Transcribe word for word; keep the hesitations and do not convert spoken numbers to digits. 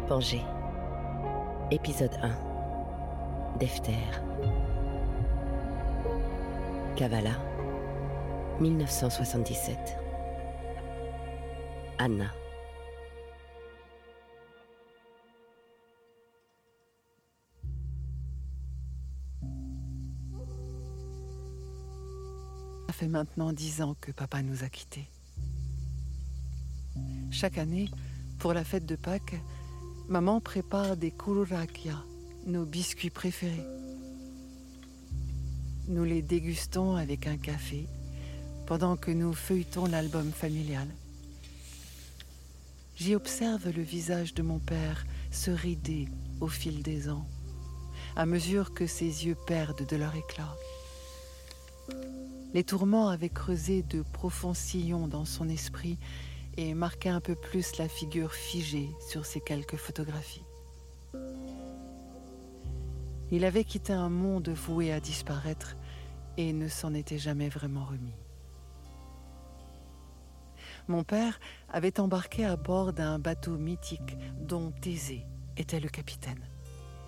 Pangée. Épisode un. Defter. Kavala, mille neuf cent soixante-dix-sept. Anna. Ça fait maintenant dix ans que papa nous a quittés. Chaque année, pour la fête de Pâques, maman prépare des kourourakia, nos biscuits préférés. Nous les dégustons avec un café pendant que nous feuilletons l'album familial. J'y observe le visage de mon père se rider au fil des ans, à mesure que ses yeux perdent de leur éclat. Les tourments avaient creusé de profonds sillons dans son esprit et marqué un peu plus la figure figée sur ces quelques photographies. Il avait quitté un monde voué à disparaître et ne s'en était jamais vraiment remis. Mon père avait embarqué à bord d'un bateau mythique dont Thésée était le capitaine.